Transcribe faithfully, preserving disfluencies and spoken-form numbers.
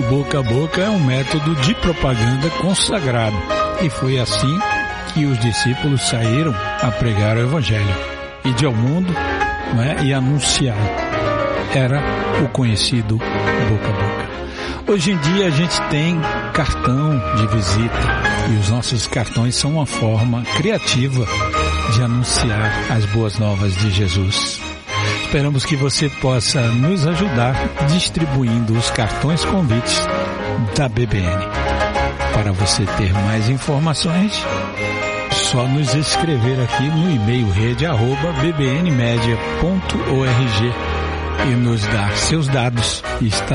boca a boca é um método de propaganda consagrado e foi assim que os discípulos saíram a pregar o Evangelho, ide ao mundo, né, e anunciar. Era o conhecido boca a boca. Hoje em dia a gente tem cartão de visita e os nossos cartões são uma forma criativa de anunciar as boas novas de Jesus. Esperamos que você possa nos ajudar distribuindo os cartões convites da B B N. Para você ter mais informações, só nos escrever aqui no e-mail rede arroba b b n media ponto org e nos dar seus dados e está